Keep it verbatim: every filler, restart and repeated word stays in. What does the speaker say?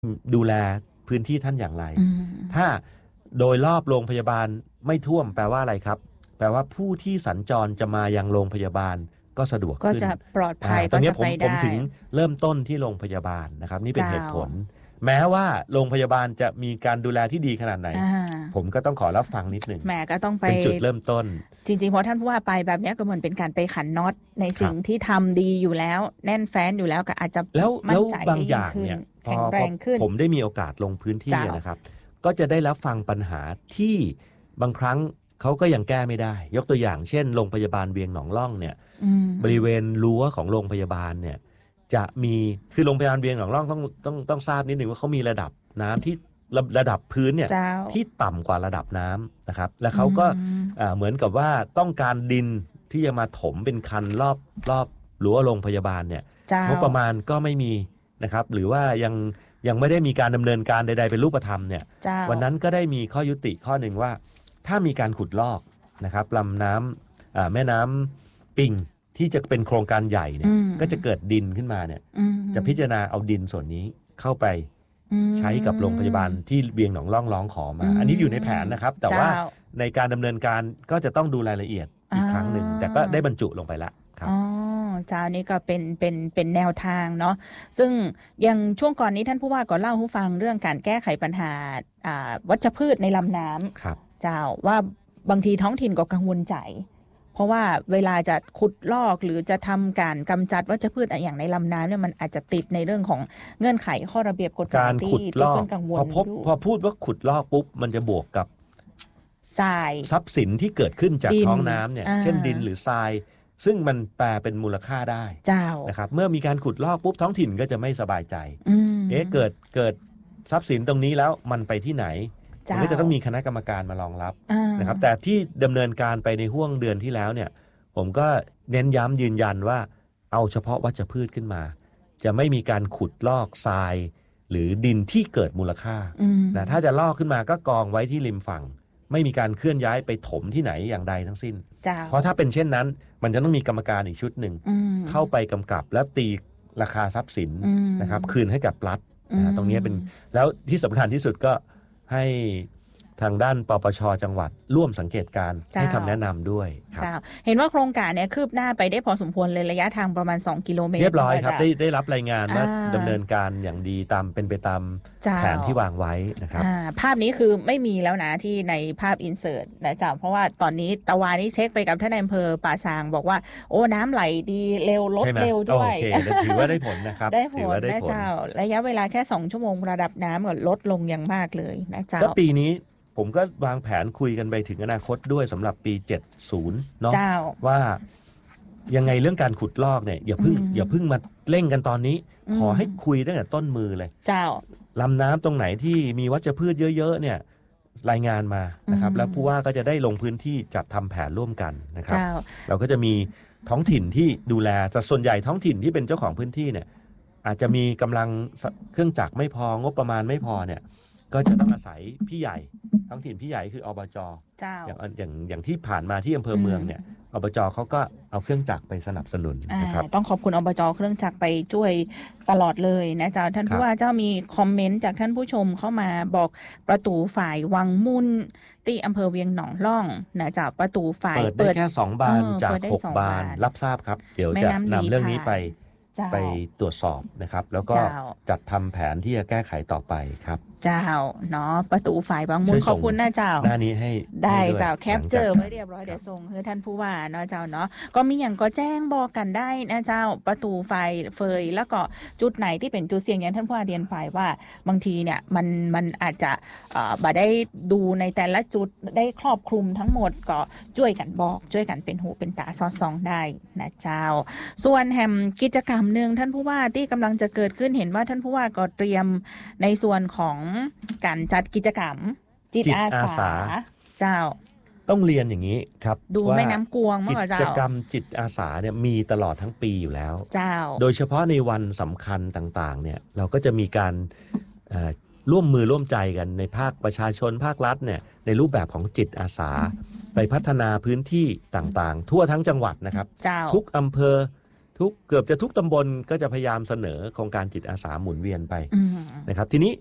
ดูแลพื้นที่ท่านอย่างไรถ้าโดยรอบโรงพยาบาลไม่ท่วมแปลว่าอะไรครับแปลว่าผู้ที่สัญจรจะมายังโรงพยาบาลก็สะดวกขึ้นก็จะปลอดภัยก็จะไปได้ผมถึงเริ่มต้นที่โรงพยาบาลนะครับนี่เป็นเหตุผลแม้ว่าโรงพยาบาลจะมีการดูแลที่ดีขนาดไหนผมก็ต้องขอรับฟังนิดนึงแหมก็ต้องไปเป็นจุดเริ่มต้นจริงๆเพราะท่านผู้ว่าไปแบบนี้ก็เหมือนเป็นการไปขันน็อตในสิ่งที่ทำดีอยู่แล้วแน่นแฟ้นอยู่แล้วก็อาจจะมั่นใจได้ยิ่งขึ้นแข็งแรงขึ้นผมได้มีโอกาสลงพื้นที่นะครับก็จะได้รับฟังปัญหาที่บางครั้งเขาก็ยังแก้ไม่ได้ยกตัวอย่างเช่นโรงพยาบาลเวียงหนองล่องเนี่ยบริเวณรั้วของโรงพยาบาลเนี่ยจะมีคือโรงพยาบาลเวียงหนองล่องต้องต้องต้องทราบนิดหนึ่งว่าเขามีระดับน้ำที่ระระดับพื้นเนี่ยที่ต่ำกว่าระดับน้ำนะครับและเขาก็เหมือนกับว่าต้องการดินที่จะมาถมเป็นคันรอบรอบรั้วโรงพยาบาลเนี่ยงบประมาณก็ไม่มีนะครับหรือว่ายังยังไม่ได้มีการดำเนินการใดๆเป็นรูปธรรมเนี่ยวันนั้นก็ได้มีข้อยุติข้อหนึ่งว่าถ้ามีการขุดลอกนะครับลำน้ำแม่น้ำปิงที่จะเป็นโครงการใหญ่เนี่ยก็จะเกิดดินขึ้นมาเนี่ยจะพิจารณาเอาดินส่วนนี้เข้าไปใช้กับโรงพยาบาลที่เวียงหนองล่องร้องขอมาอันนี้อยู่ในแผนนะครับแต่ว่าในการดำเนินการก็จะต้องดูรายละเอียดอีกครั้งหนึ่งแต่ก็ได้บรรจุลงไปแล้วครับอ๋อเจ้านี่ก็เป็นเป็นเป็นแนวทางเนาะซึ่งยังช่วงก่อนนี้ท่านผู้ว่าก็เล่าให้ฟังเรื่องการแก้ไขปัญหาวัชพืชในลำน้ำเจ้าว่าบางทีท้องถิ่นก็กังวลใจเพราะว่าเวลาจะขุดลอกหรือจะทำการกำจัดวัชพืชอย่างในลำน้ำเนี่ยมันอาจจะติดในเรื่องของเงื่อนไขข้อระเบียบกฎหมายที่ที่เพิ่งกังวลพอพอพูดว่าขุดลอกปุ๊บมันจะบวกกับทรายทรัพย์สินที่เกิดขึ้นจากท้องน้ำเนี่ยเช่นดินหรือทรายซึ่งมันแปลเป็นมูลค่าได้นะครับเมื่อมีการขุดลอกปุ๊บท้องถิ่นก็จะไม่สบายใจเอ๊ะเกิดเกิดทรัพย์สินตรงนี้แล้วมันไปที่ไหนก็จะต้องมีคณะกรรมการมารองรับนะครับแต่ที่ดำเนินการไปในห่วงเดือนที่แล้วเนี่ยผมก็เน้นย้ำยืนยันว่าเอาเฉพาะวัชพืชขึ้นมาจะไม่มีการขุดลอกทรายหรือดินที่เกิดมูลค่านะถ้าจะลอกขึ้นมาก็กองไว้ที่ริมฝั่งไม่มีการเคลื่อนย้ายไปถมที่ไหนอย่างใดทั้งสิ้นเพราะถ้าเป็นเช่นนั้นมันจะต้องมีกรรมการอีกชุดหนึ่งเข้าไปกำกับและตีราคาทรัพย์สินนะครับคืนให้กับรัฐนะตรงนี้เป็นแล้วที่สำคัญที่สุดก็ให้ทางด้านปปช.จังหวัดร่วมสังเกตการให้คำแนะนำด้วยครับเห็นว่าโครงการเนี่ยคืบหน้าไปได้พอสมควรเลยระยะทางประมาณสองกิโลเมตรเรียบร้อยครับได้ได้รับรายงานว่าดำเนินการอย่างดีตามเป็นไปตามแผนที่วางไว้นะครับภาพนี้คือไม่มีแล้วนะที่ในภาพอินเสิร์ตนะจ๊ะเพราะว่าตอนนี้ตะวันนี้เช็คไปกับท่านนายอำเภอป่าซางบอกว่าโอ้น้ำไหลดีเร็วลดเร็วด้วยโอเคถือว่าได้ผลนะครับได้ผลนะเจ้าระยะเวลาแค่สองชั่วโมงระดับน้ำก็ลดลงอย่างมากเลยนะเจ้าก็ปีนี้ผมก็วางแผนคุยกันไปถึงอนาคตด้วยสำหรับปีเจ็ดสิบเนาะว่ายังไงเรื่องการขุดลอกเนี่ยอย่าเพิ่งอย่าเพิ่งมาเร่งกันตอนนี้ขอให้คุยตั้งแต่ต้นมือเลยเจ้าลำน้ำตรงไหนที่มีวัชพืชเยอะๆเนี่ยรายงานมานะครับแล้วผู้ว่าก็จะได้ลงพื้นที่จัดทำแผนร่วมกันนะครับเราก็จะมีท้องถิ่นที่ดูแลแต่ส่วนใหญ่ท้องถิ่นที่เป็นเจ้าของพื้นที่เนี่ยอาจจะมีกำลังเครื่องจักรไม่พองบประมาณไม่พอเนี่ยก็จะต้องอาศัยพี่ใหญ่ท้องถิ่นพี่ใหญ่คืออบจ.อย่างอย่างอย่างที่ผ่านมาที่อำเภอเมืองเนี่ยอบจ.เขาก็เอาเครื่องจักรไปสนับสนุนนะครับต้องขอบคุณอบจ.เครื่องจักรไปช่วยตลอดเลยนะเจ้าท่านผู้ว่าเจ้ามีคอมเมนต์จากท่านผู้ชมเข้ามาบอกประตูฝ่ายวังมุนที่อำเภอเวียงหนองล่องนะเจ้าประตูฝ่ายเปิดได้แค่สองบานจากหกบานรับทราบครับเดี๋ยวจะนำเรื่องนี้ไปไปตรวจสอบนะครับแล้วก็จัดทำแผนที่จะแก้ไขต่อไปครับเจ้าเนาะประตูฝ่ายบางมุนขอบคุณนะเจ้าหน้านี้ให้ได้เจ้าแคปเจอร์ไว้เรียบร้อยเดี๋ยวส่งให้ท่านผู้ว่าเนาะเจ้าเนาะก็มีอย่างก็แจ้งบอกกันได้นะเจ้าประตูฝ่ายเฟยแล้วก็จุดไหนที่เป็นจุดเสี่ยงอย่างท่านผู้ว่าเรียนไปว่าบางทีเนี่ยมันมันอาจจะบ่ได้ดูในแต่ละจุดได้ครอบคลุมทั้งหมดก็ช่วยกันบอกช่วยกันเป็นหูเป็นตาสอดส่องได้นะเจ้าส่วนแฮมกิจกรรมนึงท่านผู้ว่าที่กำลังจะเกิดขึ้นเห็นว่าท่านผู้ว่าก็เตรียมในส่วนของการจัดกิจกรรมจิตอาสาเจ้าต้องเรียนอย่างนี้ครับดูแม่น้ำกวงกิจกรรมจิตอาสาเนี่ยมีตลอดทั้งปีอยู่แล้วเจ้าโดยเฉพาะในวันสำคัญต่างๆเนี่ยเราก็จะมีการร่วมมือร่วมใจกันในภาคประชาชนภาครัฐเนี่ยในรูปแบบของจิตอาสาไปพัฒนาพื้นที่ต่างๆทั่วทั้งจังหวัดนะครับทุกอำเภอทุกเกือบจะทุกตำบลก็จะพยายามเสนอโครงการจิตอาสาหมุนเวียนไปนะครับทีนี้